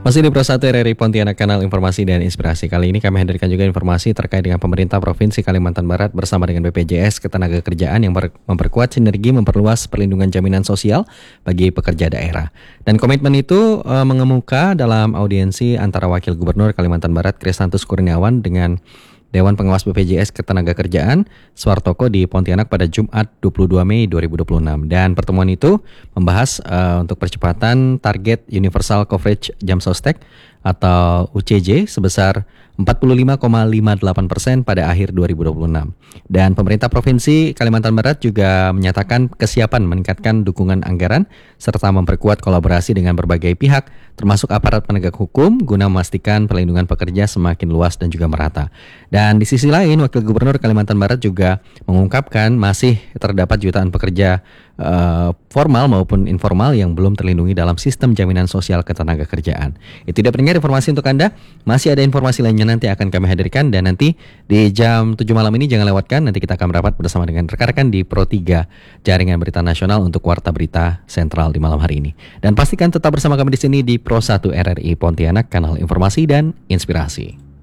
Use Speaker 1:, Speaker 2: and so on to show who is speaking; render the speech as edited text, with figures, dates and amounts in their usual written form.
Speaker 1: Masih di Pro 1 RRI Pontianak, kanal informasi dan inspirasi. Kali ini kami hadirkan juga informasi terkait dengan pemerintah Provinsi Kalimantan Barat bersama dengan BPJS Ketenagakerjaan yang memperkuat sinergi memperluas perlindungan jaminan sosial bagi pekerja daerah. Dan komitmen itu mengemuka dalam audiensi antara Wakil Gubernur Kalimantan Barat Kristantus Kurniawan dengan Dewan Pengawas BPJS Ketenagakerjaan Suhartoko di Pontianak pada Jumat 22 Mei 2026. Dan pertemuan itu membahas untuk percepatan target Universal Coverage Jam Sostek atau UCJ sebesar 45,58% pada akhir 2026. Dan pemerintah Provinsi Kalimantan Barat juga menyatakan kesiapan meningkatkan dukungan anggaran serta memperkuat kolaborasi dengan berbagai pihak termasuk aparat penegak hukum guna memastikan perlindungan pekerja semakin luas dan juga merata. Dan di sisi lain, Wakil Gubernur Kalimantan Barat juga mengungkapkan masih terdapat jutaan pekerja formal maupun informal yang belum terlindungi dalam sistem jaminan sosial ketenagakerjaan. Itu tidak pendengar informasi untuk Anda. Masih ada informasi lainnya nanti akan kami hadirkan, dan nanti di jam 7 malam ini jangan lewatkan. Nanti kita akan merapat bersama dengan rekan-rekan di Pro 3 Jaringan Berita Nasional untuk Warta Berita Sentral di malam hari ini. Dan pastikan tetap bersama kami di sini di Pro 1 RRI Pontianak, kanal informasi dan inspirasi.